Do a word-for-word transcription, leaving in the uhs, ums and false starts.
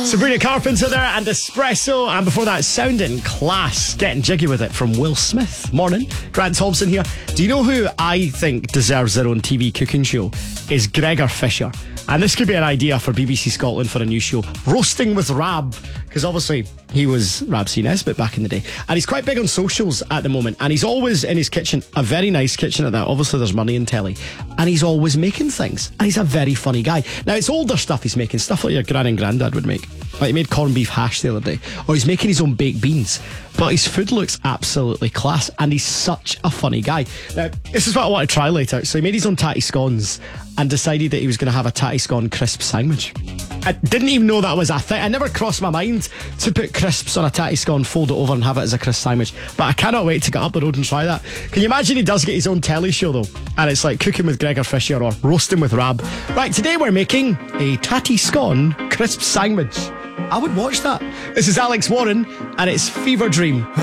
Sabrina Carpenter there and Espresso, and before that, Sounding Class, Getting Jiggy With It from Will Smith. Morning, Grant Thompson here. Do you know who I think deserves their own T V cooking show? Is Gregor Fisher. And this could be an idea for B B C Scotland for a new show, Roasting with Rab, because obviously he was Rab C. Nesbitt back in the day. And he's quite big on socials at the moment, and he's always in his kitchen, a very nice kitchen at that. Obviously there's money in telly, and he's always making things, and he's a very funny guy. Now it's older stuff he's making, stuff like your gran and granddad would make. Like he made corned beef hash the other day, or he's making his own baked beans, but his food looks absolutely class, and he's such a funny guy. Now this is what I want to try later. So he made his own tatty scones and decided that he was going to have a tatty scone crisp sandwich. I didn't even know that was a thing. I never crossed my mind to put crisps on a tatty scone, fold it over and have it as a crisp sandwich, but I cannot wait to get up the road and try that. Can you imagine he does get his own telly show though, and it's like Cooking with Gregor Fisher or Roasting with Rab. Right, today we're making a tatty scone crisp sandwich. I would watch that. This is Alex Warren and it's Fever Dream.